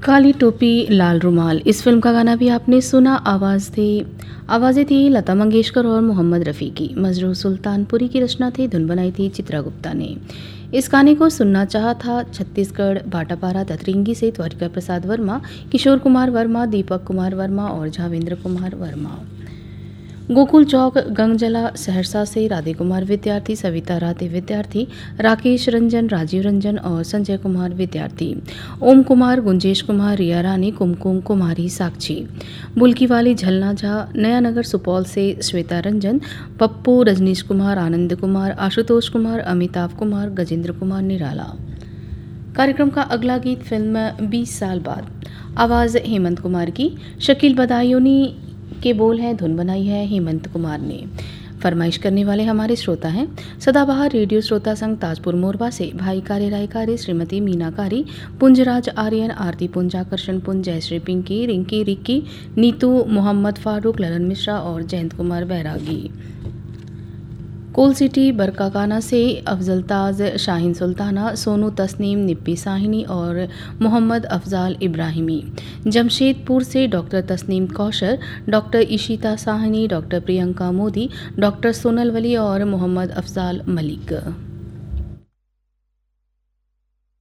काली टोपी लाल रुमाल इस फिल्म का गाना भी आपने सुना। आवाज़ें थी लता मंगेशकर और मोहम्मद रफ़ी की। मजरूह सुल्तानपुरी की रचना थी, धुन बनाई थी चित्रा गुप्ता ने। इस गाने को सुनना चाहा था छत्तीसगढ़ भाटापारा ततरिंगी से द्वारिका प्रसाद वर्मा, किशोर कुमार वर्मा, दीपक कुमार वर्मा और झावेंद्र कुमार वर्मा। गोकुल चौक गंगजला सहरसा से राधे कुमार विद्यार्थी, सविता राधे विद्यार्थी, राकेश रंजन, राजीव रंजन और संजय कुमार विद्यार्थी। ओम कुमार, गुंजेश कुमार, रिया रानी, कुमकुम कुमारी, साक्षी। बुल्की वाली झलना झा, नया नगर सुपौल से श्वेता रंजन, पप्पू, रजनीश कुमार, आनंद कुमार, आशुतोष कुमार, अमिताभ कुमार, गजेंद्र कुमार निराला। कार्यक्रम का अगला गीत फिल्म 20 साल बाद। आवाज़ हेमंत कुमार की, शकील बदायूनी के बोल हैं, धुन बनाई है हेमंत कुमार ने। फरमाइश करने वाले हमारे श्रोता हैं सदाबहार रेडियो श्रोता संघ ताजपुर मोरबा से भाई कारे रायकारे, श्रीमती मीनाकारी, पुंजराज आर्यन, आरती पुंज, आकर्षण पुंज, जयश्री पिंकी, रिंकी रिक्की, नीतू, मोहम्मद फारूक, ललन मिश्रा और जयंत कुमार बैरागी। कोल सिटी बरकाकाना से अफजल ताज, शाहीन सुल्ताना, सोनू तस्नीम, निप्पी साहिनी और मोहम्मद अफजाल इब्राहिमी। जमशेदपुर से doctor Tasneem kosher, doctor Ishita Sahni, doctor Priyanka Modi, doctor Sonal वली और मोहम्मद अफजाल मलिक।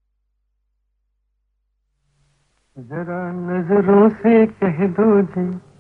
जरा नजरों से कह दो जी